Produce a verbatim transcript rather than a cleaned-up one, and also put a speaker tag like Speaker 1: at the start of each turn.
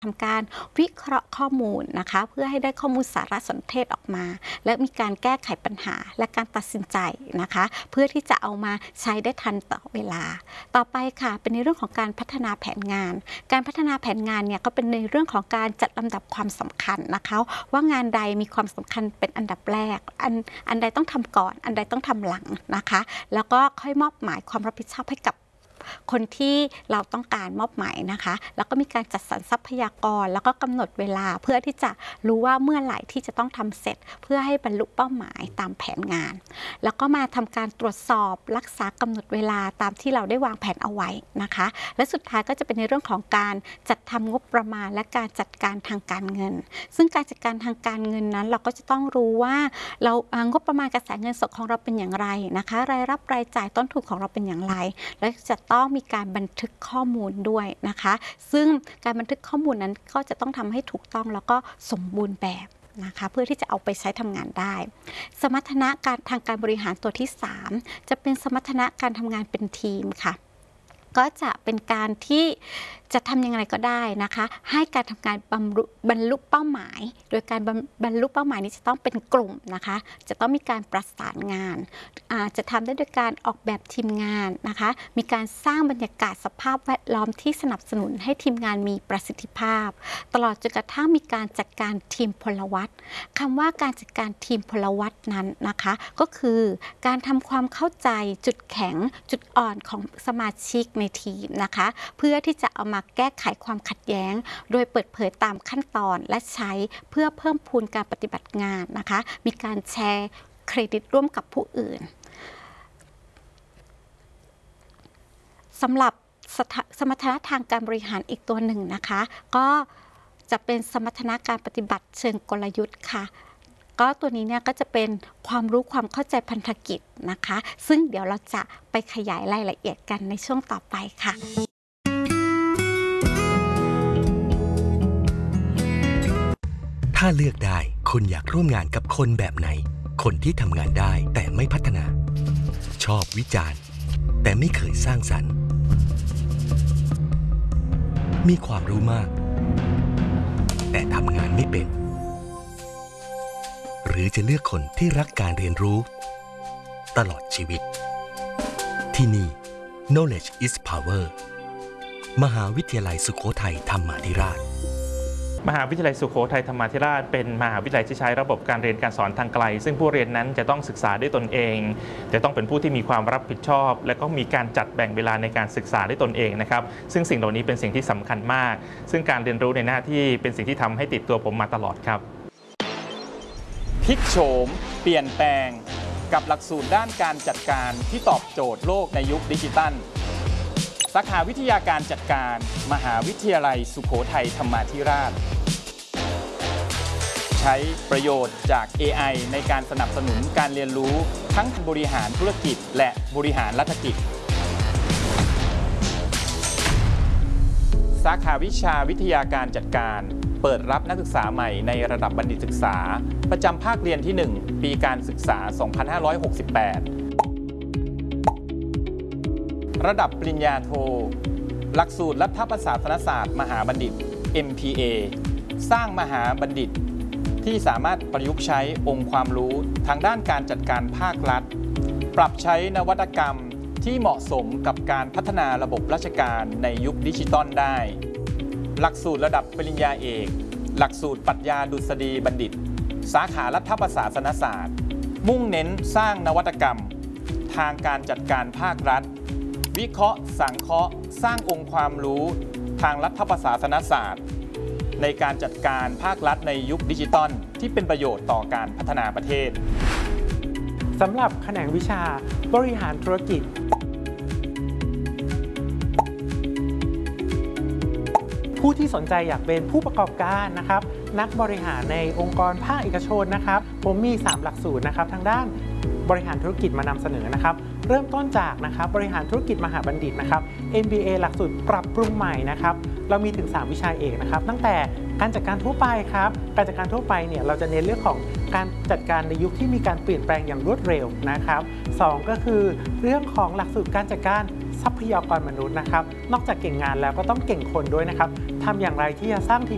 Speaker 1: ทำการวิเคราะห์ข้อมูลนะคะเพื่อให้ได้ข้อมูลสารสนเทศออกมาและมีการแก้ไขปัญหาและการตัดสินใจนะคะเพื่อที่จะเอามาใช้ได้ทันต่อเวลาต่อไปค่ะเป็นในเรื่องของการพัฒนาแผนงานการพัฒนาแผนงานเนี่ยก็เป็นในเรื่องของการจัดลำดับความสำคัญนะคะว่างานใดมีความสำคัญเป็นอันดับแรกอันอันใดต้องทำก่อนอันใดต้องทำหลังนะคะแล้วก็ค่อยมอบหมายความรับผิดชอบให้กับคนที่เราต้องการมอบหมายนะคะแล้วก็มีการจัดสรรทรัพยากรแล้วก็กำหนดเวลาเพื่อที่จะรู้ว่าเมื่อไหร่ที่จะต้องทำเสร็จเพื่อให้บรรลุเป้าหมายตามแผนงานแล้วก็มาทำการตรวจสอบรักษากำหนดเวลาตามที่เราได้วางแผนเอาไว้นะคะและสุดท้ายก็จะเป็นในเรื่องของการจัดทำงบประมาณและการจัดการทางการเงินซึ่งการจัดการทางการเงินนั้นเราก็จะต้องรู้ว่าเรางบประมาณกระแสเงินสดของเราเป็นอย่างไรนะคะรายรับรายจ่ายต้นทุนของเราเป็นอย่างไรและจะต้องมีการบันทึกข้อมูลด้วยนะคะซึ่งการบันทึกข้อมูลนั้นก็จะต้องทำให้ถูกต้องแล้วก็สมบูรณ์แบบนะคะเพื่อที่จะเอาไปใช้ทำงานได้สมรรถนะการทางการบริหารตัวที่สามจะเป็นสมรรถนะการทำงานเป็นทีมค่ะก็จะเป็นการที่จะทำยังไงก็ได้นะคะให้การทำงานบรรลุเป้าหมายโดยการบรรลุเป้าหมายนี้จะต้องเป็นกลุ่มนะคะจะต้องมีการประสานงานจะทำได้โดยการออกแบบทีมงานนะคะมีการสร้างบรรยากาศสภาพแวดล้อมที่สนับสนุนให้ทีมงานมีประสิทธิภาพตลอดจนกระทั่งมีการจัดการทีมพลวัตคำว่าการจัดการทีมพลวัตนั้นนะคะก็คือการทำความเข้าใจจุดแข็งจุดอ่อนของสมาชิกในทีมนะคะเพื่อที่จะเอามาแก้ไขความขัดแย้งโดยเปิดเผยตามขั้นตอนและใช้เพื่อเพิ่มพูนการปฏิบัติงานนะคะมีการแชร์เครดิตร่วมกับผู้อื่นสำหรับสมรรถนะทางการบริหารอีกตัวหนึ่งนะคะก็จะเป็นสมรรถนะการปฏิบัติเชิงกลยุทธ์ค่ะก็ตัวนี้เนี่ยก็จะเป็นความรู้ความเข้าใจพันธกิจนะคะซึ่งเดี๋ยวเราจะไปขยายรายละเอียดกันในช่วงต่อไปค่ะ
Speaker 2: ถ้าเลือกได้คุณอยากร่วมงานกับคนแบบไหนคนที่ทำงานได้แต่ไม่พัฒนาชอบวิจารณ์แต่ไม่เคยสร้างสรรค์มีความรู้มากแต่ทำงานไม่เป็นหรือจะเลือกคนที่รักการเรียนรู้ตลอดชีวิตที่นี่ Knowledge is Power มหาวิทยาลัยสุโขทัยธรรมาธิราช
Speaker 3: มหาวิทยาลัยสุโขทัยธรรมาธิราชเป็นมหาวิทยาลัยที่ใช้ระบบการเรียนการสอนทางไกลซึ่งผู้เรียนนั้นจะต้องศึกษาด้วยตนเองจะต้องเป็นผู้ที่มีความรับผิดชอบและก็มีการจัดแบ่งเวลาในการศึกษาด้วยตนเองนะครับซึ่งสิ่งเหล่านี้เป็นสิ่งที่สำคัญมากซึ่งการเรียนรู้ในหน้าที่เป็นสิ่งที่ทำให้ติดตัวผมมาตลอดครับ
Speaker 4: พลิกโฉมเปลี่ยนแปลงกับหลักสูตรด้านการจัดการที่ตอบโจทย์โลกในยุคดิจิทัลสาขาวิทยาการจัดการมหาวิทยาลัยสุโขทัยธรรมาธิราชใช้ประโยชน์จาก เอ ไอ ในการสนับสนุนการเรียนรู้ทั้งบริหารธุรกิจและบริหารรัฐกิจสาขาวิชาวิทยาการจัดการเปิดรับนักศึกษาใหม่ในระดับบัณฑิตศึกษาประจำภาคเรียนที่ หนึ่ง ปีการศึกษา สองพันห้าร้อยหกสิบแปด ระดับปริญญาโทหลักสูตรรัฐประศาสนศาสตร์มหาบัณฑิต เอ็ม พี เอ สร้างมหาบัณฑิตที่สามารถประยุกต์ใช้องค์ความรู้ทางด้านการจัดการภาครัฐปรับใช้นวัตกรรมที่เหมาะสมกับการพัฒนาระบบราชการในยุคดิจิตอลได้หลักสูตรระดับปริญญาเอกหลักสูตรปรัชญาดุษฎีบัณฑิตสาขารัฐประศาสนศาสตร์มุ่งเน้นสร้างนวัตกรรมทางการจัดการภาครัฐวิเคราะห์สังเคราะห์สร้างองค์ความรู้ทางรัฐประศาสนศาสตร์ในการจัดการภาครัฐในยุคดิจิตอลที่เป็นประโยชน์ต่อการพัฒนาประเทศ
Speaker 5: สำหรับแขนงวิชาบริหารธุรกิจผู้ที่สนใจอยากเป็นผู้ประกอบการนะครับนักบริหารในองค์กรภาคเอกชนนะครับผมมีสามหลักสูตรนะครับทางด้านบริหารธุรกิจมานำเสนอนะครับเริ่มต้นจากนะครับบริหารธุรกิจมหาบัณฑิตนะครับ เอ็ม บี เอ หลักสูตรปรับปรุงใหม่นะครับเรามีถึงสามวิชาเอกนะครับตั้งแต่การจัดการทั่วไปครับการจัดการทั่วไปเนี่ยเราจะเน้นเรื่องของการจัดการในยุคที่มีการเปลี่ยนแปลงอย่างรวดเร็วนะครับสองก็คือเรื่องของหลักสูตรการจัดการทรัพยากรมนุษย์นะครับนอกจากเก่งงานแล้วก็ต้องเก่งคนด้วยนะครับทำอย่างไรที่จะสร้างทีม